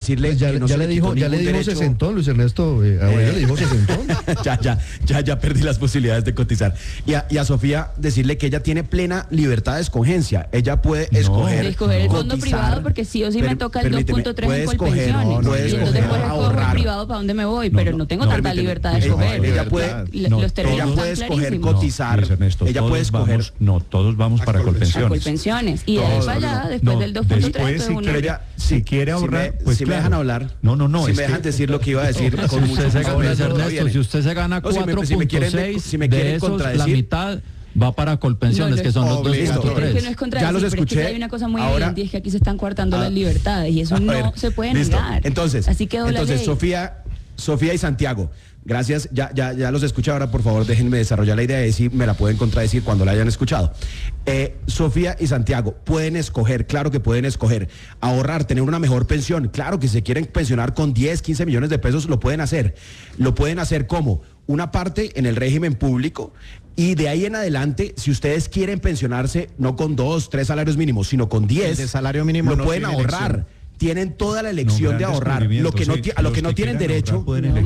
decirle pues que no se le dijo derecho. sesentón, Luis Ernesto, Aurelio le dijo sesentón. ya perdí las posibilidades de cotizar. Y a Sofía decirle que ella tiene plena libertad de escogencia. Ella puede escoger el fondo privado, porque sí o sí me toca el 2.3 en Colpensiones. No, y entonces pues escojo el privado para dónde me voy, pero no tengo tanta libertad de escoger. Ella puede escoger cotizar. Ella puede escoger. Todos vamos para Colpensiones. Colpensiones. Y de ahí para allá, después del 2.3. Si quiere ahorrar, pues si me dejan hablar. No. Si me dejan decir lo que iba a decir con mucho Ernesto, si usted se gana 4.6, de esos, la mitad va para Colpensiones, que son los 2.3. Ya los escuché. Hay una cosa muy evidente, es que aquí se están coartando las libertades y eso no se puede negar. Entonces, así quedó la ley. Sofía y Santiago, gracias, ya los escuché. Ahora por favor déjenme desarrollar la idea y si me la pueden contradecir cuando la hayan escuchado. Sofía y Santiago pueden escoger, claro que pueden escoger, ahorrar, tener una mejor pensión, claro que si se quieren pensionar con 10, 15 millones de pesos lo pueden hacer como una parte en el régimen público y de ahí en adelante, si ustedes quieren pensionarse no con 2, 3 salarios mínimos, sino con 10, el salario mínimo lo pueden ahorrar. Elección. Tienen toda la elección de ahorrar. A lo que no tienen derecho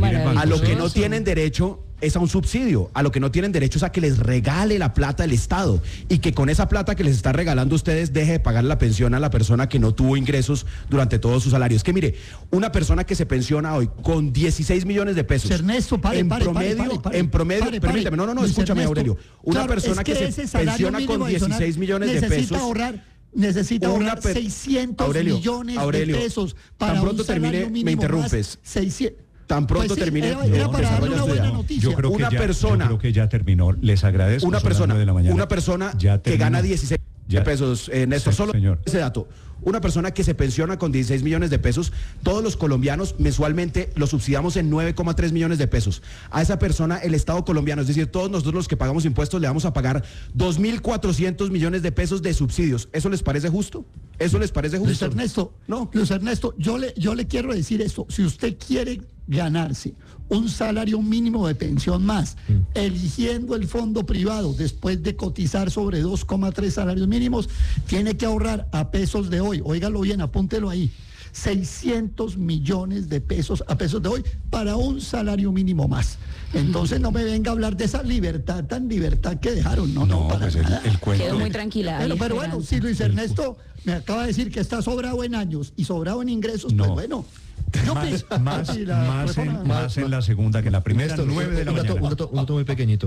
es a un subsidio. A lo que no tienen derecho es a que les regale la plata el Estado y que con esa plata que les está regalando ustedes deje de pagar la pensión a la persona que no tuvo ingresos durante todo su salario. Es que mire, una persona que se pensiona hoy con 16 millones de pesos. Ernesto, en promedio, permítame, escúchame, Ernesto, Una persona que se pensiona con 16 millones de pesos. Necesita ahorrar 600 millones de pesos para tan pronto un salario termine, mínimo me interrumpes. Tan pronto termine. Era para darle una buena noticia. Yo creo que ya terminó. Les agradezco. Una persona que gana 16 pesos, Néstor, solo señor. Ese dato. Una persona que se pensiona con 16 millones de pesos, todos los colombianos mensualmente lo subsidiamos en 9,3 millones de pesos. A esa persona el Estado colombiano, es decir, todos nosotros los que pagamos impuestos le vamos a pagar 2.400 millones de pesos de subsidios. ¿Eso les parece justo? Luis Ernesto, Luis Ernesto, yo le quiero decir esto. Si usted quiere ganarse un salario mínimo de pensión más, eligiendo el fondo privado después de cotizar sobre 2,3 salarios mínimos, tiene que ahorrar a pesos de hoy, óigalo bien, apúntelo ahí, 600 millones de pesos a pesos de hoy para un salario mínimo más. Entonces no me venga a hablar de esa libertad que dejaron. No, para pues nada. el cuento. Quedó muy tranquila. Pero bueno, si Luis Ernesto me acaba de decir que está sobrado en años y sobrado en ingresos, pues bueno. Más en la segunda que en la primera, 9 de la mañana. Un dato muy pequeñito.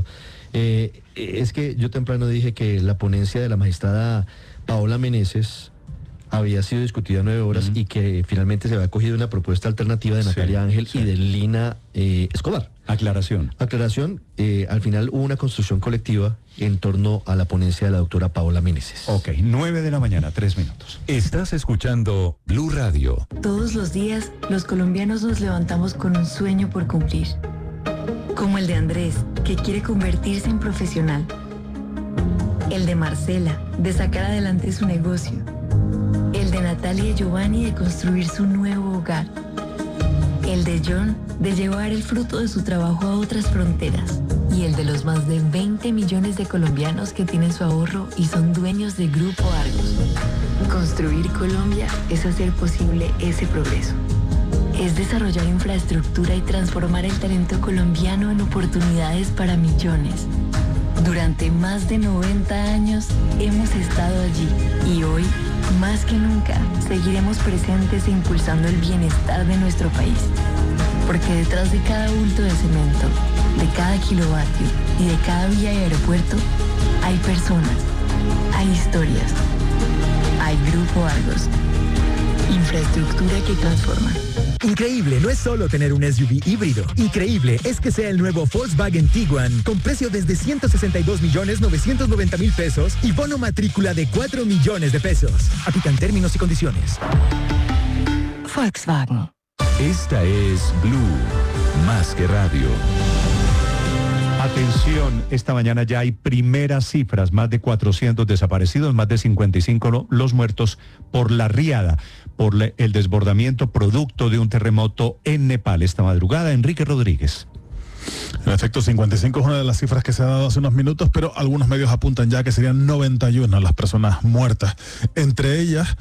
Es que yo temprano dije que la ponencia de la magistrada Paola Meneses había sido discutida 9 horas y que finalmente se había acogido una propuesta alternativa de Natalia Ángel y de Lina Escobar. Aclaración. Al final hubo una construcción colectiva en torno a la ponencia de la doctora Paola Meneses. 9 de la mañana, 3 minutos. Estás escuchando Blue Radio. Todos los días, los colombianos nos levantamos con un sueño por cumplir. Como el de Andrés, que quiere convertirse en profesional. El de Marcela, de sacar adelante su negocio. El de Natalia y Giovanni, de construir su nuevo hogar. El de John, de llevar el fruto de su trabajo a otras fronteras. Y el de los más de 20 millones de colombianos que tienen su ahorro y son dueños de Grupo Argos. Construir Colombia es hacer posible ese progreso. Es desarrollar infraestructura y transformar el talento colombiano en oportunidades para millones. Durante más de 90 años hemos estado allí y hoy, más que nunca, seguiremos presentes e impulsando el bienestar de nuestro país. Porque detrás de cada bulto de cemento, de cada kilovatio y de cada vía y aeropuerto, hay personas, hay historias, hay Grupo Argos. Infraestructura que transforma. Increíble no es solo tener un SUV híbrido. Increíble es que sea el nuevo Volkswagen Tiguan con precio desde 162.990.000 pesos y bono matrícula de 4 millones de pesos. Aplican términos y condiciones. Volkswagen. Esta es Blue, más que radio. Atención, esta mañana ya hay primeras cifras, más de 400 desaparecidos, más de 55 los muertos por la riada, por el desbordamiento producto de un terremoto en Nepal esta madrugada. Enrique Rodríguez. En efecto, 55 es una de las cifras que se ha dado hace unos minutos, pero algunos medios apuntan ya que serían 91 las personas muertas. Entre ellas,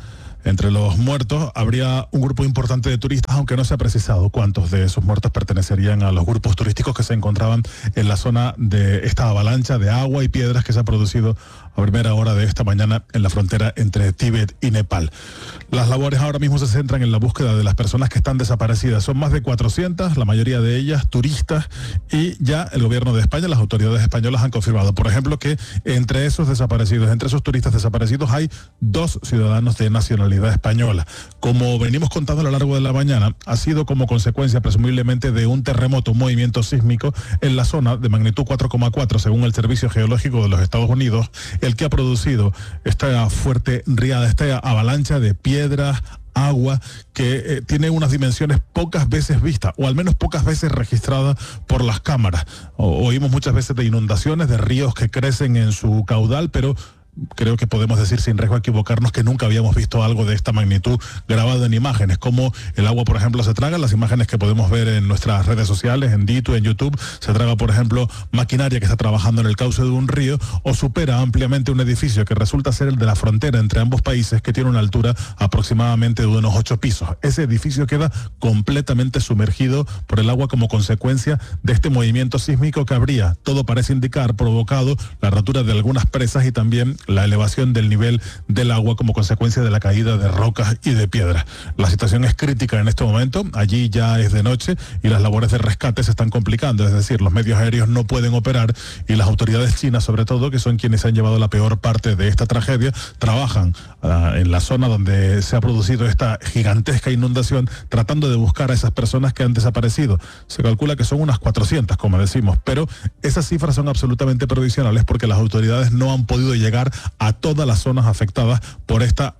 Entre los muertos habría un grupo importante de turistas, aunque no se ha precisado cuántos de esos muertos pertenecerían a los grupos turísticos que se encontraban en la zona de esta avalancha de agua y piedras que se ha producido a primera hora de esta mañana en la frontera entre Tíbet y Nepal. Las labores ahora mismo se centran en la búsqueda de las personas que están desaparecidas. Son más de 400, la mayoría de ellas turistas, y ya el gobierno de España, las autoridades españolas han confirmado, por ejemplo, que entre esos desaparecidos, entre esos turistas desaparecidos, hay 2 ciudadanos de nacionalidad española. Como venimos contando a lo largo de la mañana, ha sido como consecuencia presumiblemente de un terremoto, un movimiento sísmico en la zona de magnitud 4,4 según el Servicio Geológico de los Estados Unidos, el que ha producido esta fuerte riada, esta avalancha de piedras, agua, que tiene unas dimensiones pocas veces vistas, o al menos pocas veces registradas por las cámaras. Oímos muchas veces de inundaciones, de ríos que crecen en su caudal, pero creo que podemos decir sin riesgo a equivocarnos que nunca habíamos visto algo de esta magnitud grabado en imágenes, como el agua, por ejemplo, se traga, las imágenes que podemos ver en nuestras redes sociales, en Ditu, en YouTube, se traga, por ejemplo, maquinaria que está trabajando en el cauce de un río, o supera ampliamente un edificio que resulta ser el de la frontera entre ambos países, que tiene una altura aproximadamente de unos 8 pisos. Ese edificio queda completamente sumergido por el agua como consecuencia de este movimiento sísmico que habría, todo parece indicar, provocado la rotura de algunas presas y también la elevación del nivel del agua como consecuencia de la caída de rocas y de piedras. La situación es crítica en este momento, allí ya es de noche y las labores de rescate se están complicando, es decir, los medios aéreos no pueden operar y las autoridades chinas, sobre todo, que son quienes han llevado la peor parte de esta tragedia, trabajan en la zona donde se ha producido esta gigantesca inundación, tratando de buscar a esas personas que han desaparecido. Se calcula que son unas 400, como decimos, pero esas cifras son absolutamente provisionales porque las autoridades no han podido llegar a todas las zonas afectadas por esta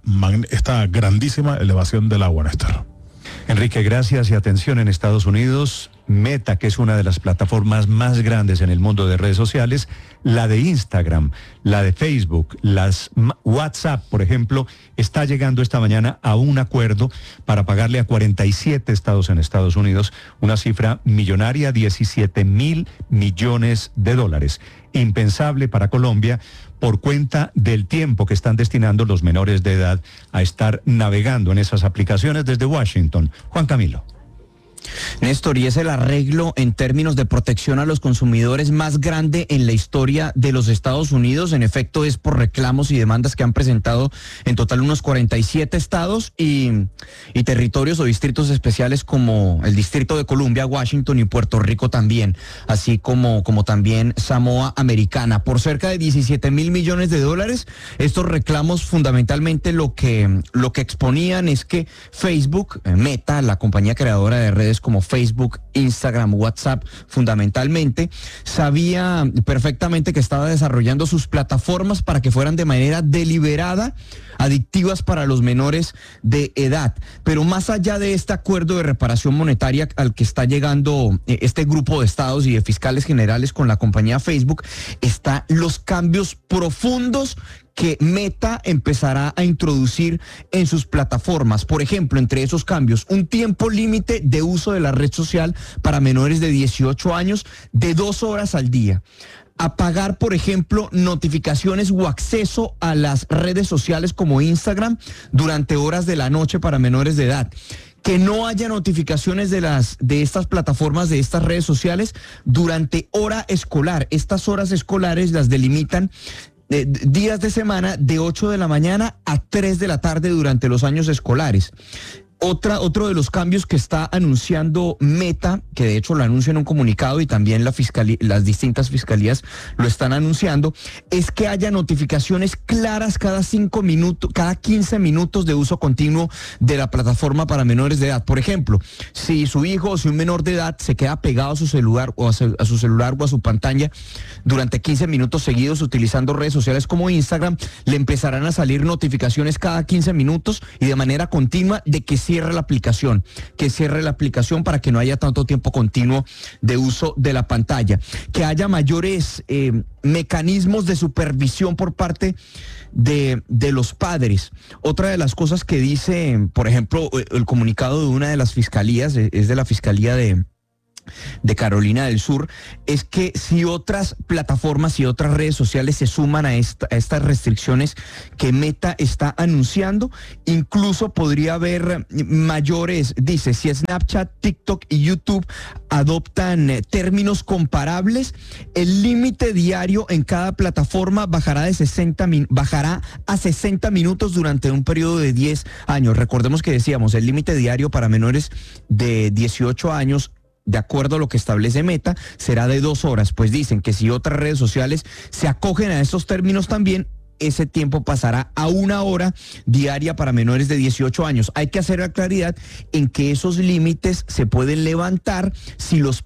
grandísima elevación del agua, Néstor. Enrique, gracias y atención. En Estados Unidos, Meta, que es una de las plataformas más grandes en el mundo de redes sociales, la de Instagram, la de Facebook, las WhatsApp, por ejemplo, está llegando esta mañana a un acuerdo para pagarle a 47 estados en Estados Unidos una cifra millonaria, $17.000 millones. Impensable para Colombia por cuenta del tiempo que están destinando los menores de edad a estar navegando en esas aplicaciones desde Washington. Juan Camilo. Néstor, y es el arreglo en términos de protección a los consumidores más grande en la historia de los Estados Unidos. En efecto, es por reclamos y demandas que han presentado en total unos 47 estados y territorios o distritos especiales como el Distrito de Columbia, Washington y Puerto Rico también, así como también Samoa Americana, por cerca de $17.000 millones. Estos reclamos fundamentalmente lo que exponían es que Facebook, Meta, la compañía creadora de redes como Facebook, Instagram, WhatsApp, fundamentalmente, sabía perfectamente que estaba desarrollando sus plataformas para que fueran de manera deliberada adictivas para los menores de edad. Pero más allá de este acuerdo de reparación monetaria al que está llegando este grupo de estados y de fiscales generales con la compañía Facebook, están los cambios profundos que Meta empezará a introducir en sus plataformas. Por ejemplo, entre esos cambios, un tiempo límite de uso de la red social para menores de 18 años de 2 horas al día. Apagar, por ejemplo, notificaciones o acceso a las redes sociales como Instagram durante horas de la noche para menores de edad. Que no haya notificaciones de estas plataformas, de estas redes sociales durante hora escolar. Estas horas escolares las delimitan días de semana de 8 de la mañana a 3 de la tarde durante los años escolares. Otro de los cambios que está anunciando Meta, que de hecho lo anuncia en un comunicado y también las distintas fiscalías lo están anunciando, es que haya notificaciones claras cada 5 minutos, cada 15 minutos de uso continuo de la plataforma para menores de edad. Por ejemplo, si su hijo o si un menor de edad se queda pegado a su celular o a su pantalla durante 15 minutos seguidos utilizando redes sociales como Instagram, le empezarán a salir notificaciones cada 15 minutos y de manera continua de que cierre la aplicación para que no haya tanto tiempo continuo de uso de la pantalla, que haya mayores mecanismos de supervisión por parte de los padres. Otra de las cosas que dice, por ejemplo, el comunicado de una de las fiscalías, es de la Fiscalía de de Carolina del Sur, es que si otras plataformas y otras redes sociales se suman a estas restricciones que Meta está anunciando, incluso podría haber mayores, dice, si Snapchat, TikTok y YouTube adoptan términos comparables, el límite diario en cada plataforma bajará a 60 minutos durante un periodo de 10 años. Recordemos que decíamos, el límite diario para menores de 18 años, de acuerdo a lo que establece Meta, será de 2 horas. Pues dicen que si otras redes sociales se acogen a estos términos también, ese tiempo pasará a 1 hora diaria para menores de 18 años. Hay que hacer la claridad en que esos límites se pueden levantar si los